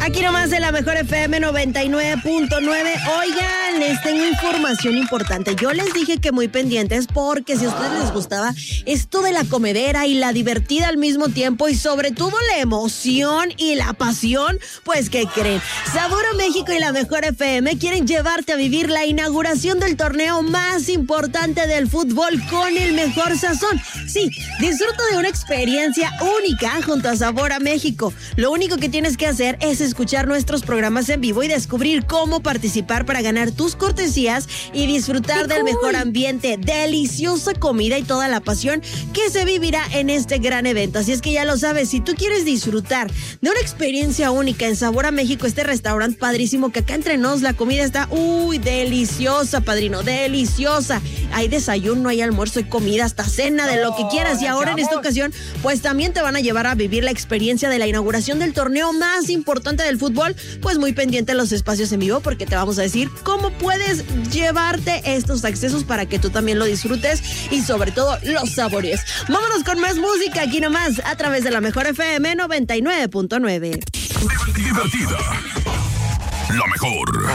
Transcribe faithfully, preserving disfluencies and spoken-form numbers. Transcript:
Aquí nomás de la Mejor F M noventa y nueve punto nueve. Oigan, les tengo información importante. Yo les dije que muy pendientes porque si a ustedes les gustaba esto de la comedera y la divertida al mismo tiempo y sobre todo la emoción y la pasión, pues ¿qué creen? Sabor a México y la Mejor F M quieren llevarte a vivir la inauguración del torneo más importante del fútbol con el mejor sazón. Sí, disfruta de una experiencia única junto a Sabor a México. Lo único que tienes que hacer es escuchar nuestros programas en vivo y descubrir cómo participar para ganar tus cortesías y disfrutar del mejor ambiente, deliciosa comida y toda la pasión que se vivirá en este gran evento. Así es que ya lo sabes, si tú quieres disfrutar de una experiencia única en Sabor a México, este restaurante padrísimo que acá entre nos la comida está, uy, deliciosa, padrino, deliciosa. Hay desayuno, hay almuerzo, hay comida, hasta cena, de lo que quieras. Y ahora en esta ocasión, pues también te van a llevar a vivir la experiencia de la inauguración del torneo más importante del fútbol. Pues muy pendiente a los espacios en vivo porque te vamos a decir cómo puedes llevarte estos accesos para que tú también lo disfrutes y sobre todo los sabores. Vámonos con más música aquí nomás a través de la Mejor F M noventa y nueve punto nueve. Divertida. La mejor.